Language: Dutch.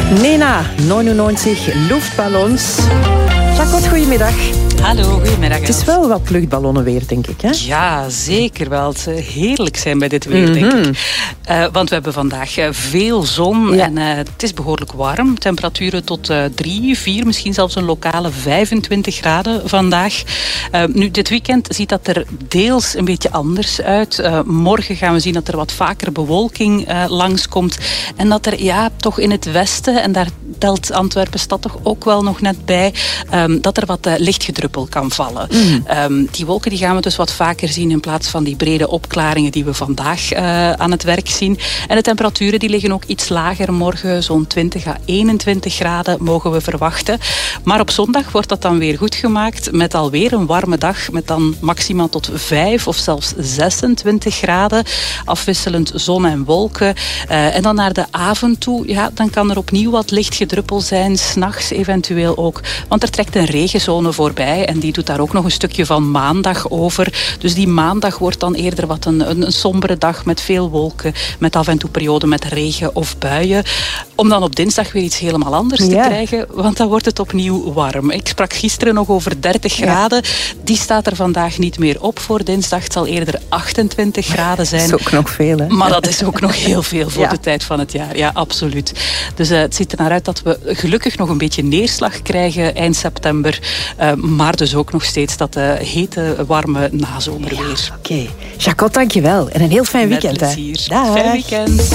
Nena, 99 luchtballons. Jacot, goedemiddag. Hallo, goedemiddag. Het is wel wat luchtballonnen weer, denk ik, hè? Ja, zeker wel. Het zou heerlijk zijn bij dit weer, denk ik. Want we hebben vandaag veel zon en het is behoorlijk warm. Temperaturen tot 3, 4, misschien zelfs een lokale 25 graden vandaag. Nu, dit weekend ziet dat er deels een beetje anders uit. Morgen gaan we zien dat er wat vaker bewolking langskomt. En dat er toch in het westen, en daar telt Antwerpen-stad toch ook wel nog net bij, dat er wat lichtgedruppel kan vallen. Die wolken die gaan we dus wat vaker zien in plaats van die brede opklaringen die we vandaag aan het werk zien. En de temperaturen die liggen ook iets lager morgen. Zo'n 20 à 21 graden mogen we verwachten. Maar op zondag wordt dat dan weer goed gemaakt met alweer een warme dag met dan maximaal tot 5 of zelfs 26 graden. Afwisselend zon en wolken. En dan naar de avond toe, dan kan er opnieuw wat lichtgedruppel zijn. 's Nachts eventueel ook. Want er trekt een regenzone voorbij. En die doet daar ook nog een stukje van maandag over. Dus die maandag wordt dan eerder wat een sombere dag met veel wolken. Met af en toe perioden met regen of buien. Om dan op dinsdag weer iets helemaal anders te krijgen. Want dan wordt het opnieuw warm. Ik sprak gisteren nog over 30 graden. Die staat er vandaag niet meer op voor dinsdag. Het zal eerder 28 graden zijn. Dat is ook nog veel, hè? Maar dat is ook nog heel veel voor de tijd van het jaar. Ja, absoluut. Dus het ziet er naar uit dat we gelukkig nog een beetje neerslag krijgen eind september. Maar dus ook nog steeds dat hete, warme nazomerweer. Oké. Jacot, dankjewel. En een heel fijn weekend. Met plezier. Dag. Fijn weekend.